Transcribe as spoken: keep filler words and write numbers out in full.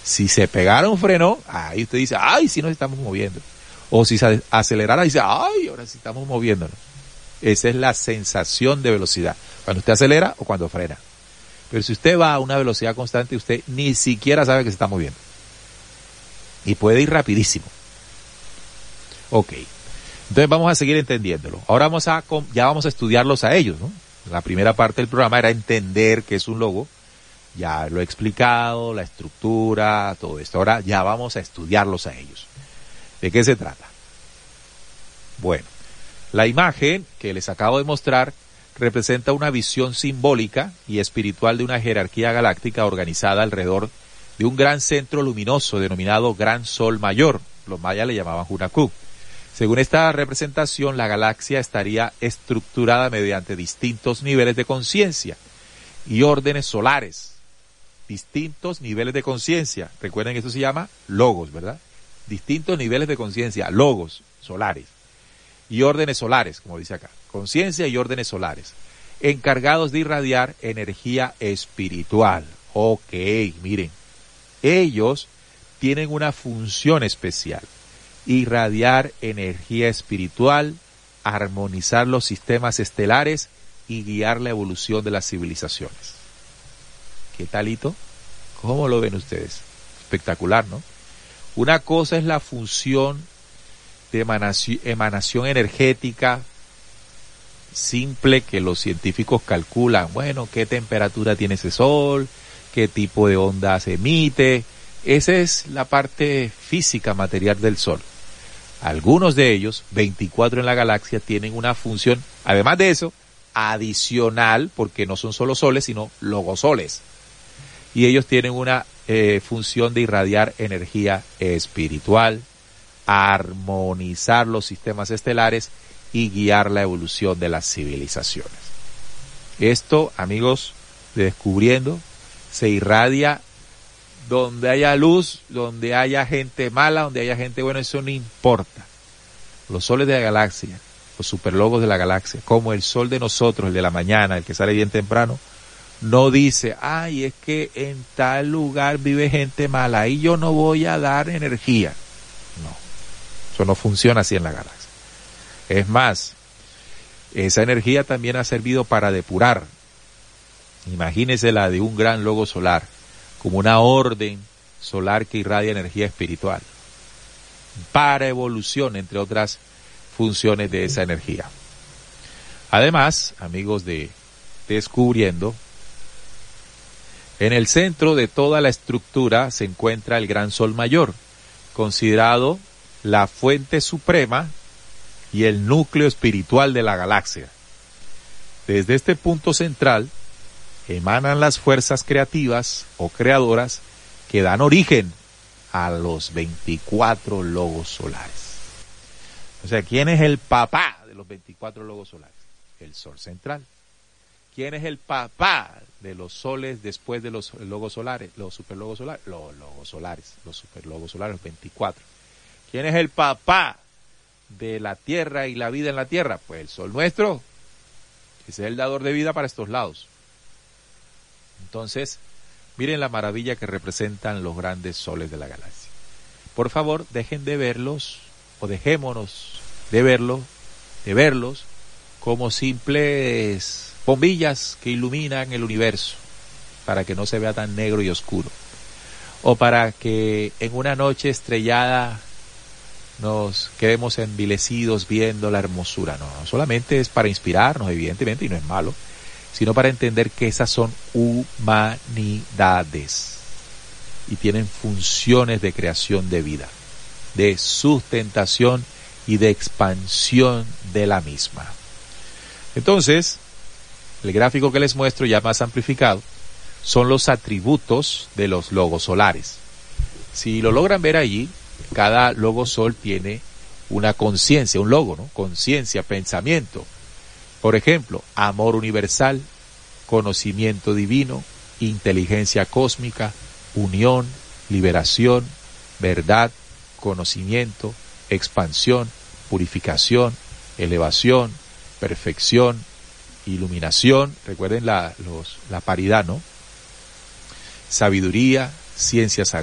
Si se pegara un freno, ahí usted dice, ay, sí nos estamos moviendo. O si se acelerara, dice, ay, ahora sí estamos moviéndonos. Esa es la sensación de velocidad, cuando usted acelera o cuando frena. Pero si usted va a una velocidad constante, usted ni siquiera sabe que se está moviendo. Y puede ir rapidísimo. Ok. Entonces vamos a seguir entendiéndolo. Ahora vamos a, ya vamos a estudiarlos a ellos, ¿no? La primera parte del programa era entender qué es un logo. Ya lo he explicado, la estructura, todo esto. Ahora ya vamos a estudiarlos a ellos. ¿De qué se trata? Bueno, la imagen que les acabo de mostrar representa una visión simbólica y espiritual de una jerarquía galáctica organizada alrededor de un gran centro luminoso denominado Gran Sol Mayor. Los mayas le llamaban Hunahku. Según esta representación, la galaxia estaría estructurada mediante distintos niveles de conciencia y órdenes solares. Distintos niveles de conciencia. Recuerden que esto se llama logos, ¿verdad? Distintos niveles de conciencia, logos solares. Y órdenes solares, como dice acá. Conciencia y órdenes solares. Encargados de irradiar energía espiritual. Ok, miren. Ellos tienen una función especial. Irradiar energía espiritual, armonizar los sistemas estelares y guiar la evolución de las civilizaciones. ¿Qué talito? ¿Cómo lo ven ustedes? Espectacular, ¿no? Una cosa es la función de emanación, emanación energética simple que los científicos calculan. Bueno, ¿qué temperatura tiene ese sol? ¿Qué tipo de ondas emite? Esa es la parte física material del sol. Algunos de ellos, veinticuatro en la galaxia, tienen una función, además de eso, adicional, porque no son solo soles, sino logosoles. Y ellos tienen una eh, función de irradiar energía espiritual, armonizar los sistemas estelares y guiar la evolución de las civilizaciones. Esto, amigos de Descubriendo, se irradia donde haya luz, donde haya gente mala, donde haya gente buena, eso no importa. Los soles de la galaxia, los superlogos de la galaxia, como el sol de nosotros, el de la mañana, el que sale bien temprano, no dice, ay, es que en tal lugar vive gente mala, ahí yo no voy a dar energía. No, eso no funciona así en la galaxia. Es más, esa energía también ha servido para depurar. Imagínese la de un gran logo solar, como una orden solar que irradia energía espiritual, para evolución, entre otras funciones de esa energía. Además, amigos de Descubriendo, en el centro de toda la estructura se encuentra el Gran Sol Mayor, considerado la fuente suprema y el núcleo espiritual de la galaxia. Desde este punto central emanan las fuerzas creativas o creadoras que dan origen a los veinticuatro logos solares. O sea, ¿quién es el papá de los veinticuatro logos solares? El Sol central. ¿Quién es el papá de los soles después de los logos solares, los superlogos solares? Los logos solares, los superlogos solares, los veinticuatro. ¿Quién es el papá de la Tierra y la vida en la Tierra? Pues el Sol nuestro. Ese es el dador de vida para estos lados. Entonces, miren la maravilla que representan los grandes soles de la galaxia. Por favor, dejen de verlos, o dejémonos de verlos, de verlos como simples bombillas que iluminan el universo, para que no se vea tan negro y oscuro. O para que en una noche estrellada nos quedemos envilecidos viendo la hermosura. No, no solamente es para inspirarnos, evidentemente, y no es malo, sino para entender que esas son humanidades y tienen funciones de creación de vida, de sustentación y de expansión de la misma. Entonces, el gráfico que les muestro ya más amplificado son los atributos de los logos solares. Si lo logran ver allí, cada logo sol tiene una conciencia, un logo, ¿no? Conciencia, pensamiento. Por ejemplo, amor universal, conocimiento divino, inteligencia cósmica, unión, liberación, verdad, conocimiento, expansión, purificación, elevación, perfección, iluminación. Recuerden la, los, la paridad, ¿no? Sabiduría, ciencia sagrada.